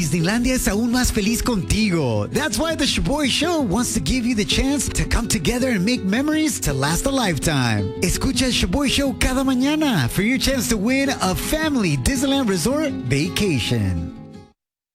Disneylandia es aún más feliz contigo. That's why the Shaboy Show wants to give you the chance to come together and make memories to last a lifetime. Escucha el Shaboy Show cada mañana for your chance to win a family Disneyland Resort vacation.